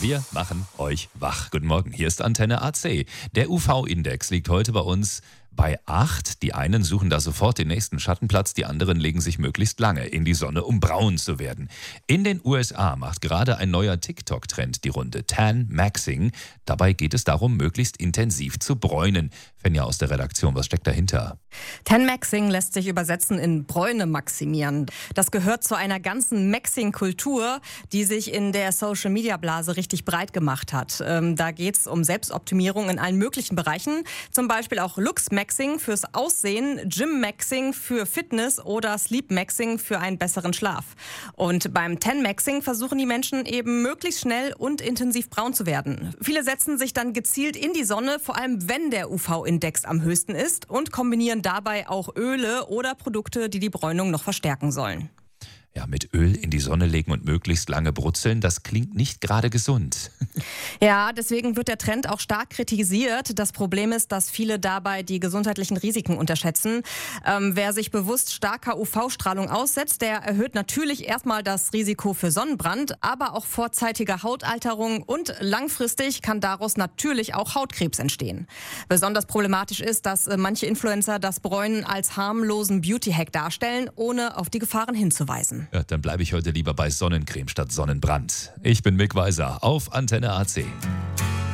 Wir machen euch wach. Guten Morgen, hier ist Antenne AC. Der UV-Index liegt heute bei uns bei 8. Die einen suchen da sofort den nächsten Schattenplatz, die anderen legen sich möglichst lange in die Sonne, um braun zu werden. In den USA macht gerade ein neuer TikTok-Trend die Runde, Tan Maxing. Dabei geht es darum, möglichst intensiv zu bräunen. Fenja aus der Redaktion, was steckt dahinter? Tan Maxing lässt sich übersetzen in Bräune maximieren. Das gehört zu einer ganzen Maxing-Kultur, die sich in der Social-Media-Blase richtig breit gemacht hat. Da geht es um Selbstoptimierung in allen möglichen Bereichen, zum Beispiel auch Looks-Maxing fürs Aussehen, Gym-Maxing für Fitness oder Sleep-Maxing für einen besseren Schlaf. Und beim Tan Maxing versuchen die Menschen eben möglichst schnell und intensiv braun zu werden. Viele setzen sich dann gezielt in die Sonne, vor allem wenn der UV-Index am höchsten ist, und kombinieren dabei auch Öle oder Produkte, die die Bräunung noch verstärken sollen. Ja, mit Öl in die Sonne legen und möglichst lange brutzeln, das klingt nicht gerade gesund. Ja, deswegen wird der Trend auch stark kritisiert. Das Problem ist, dass viele dabei die gesundheitlichen Risiken unterschätzen. Wer sich bewusst starker UV-Strahlung aussetzt, der erhöht natürlich erstmal das Risiko für Sonnenbrand, aber auch vorzeitige Hautalterung und langfristig kann daraus natürlich auch Hautkrebs entstehen. Besonders problematisch ist, dass manche Influencer das Bräunen als harmlosen Beauty-Hack darstellen, ohne auf die Gefahren hinzuweisen. Ja, dann bleibe ich heute lieber bei Sonnencreme statt Sonnenbrand. Ich bin Mick Weiser auf Antenne AC.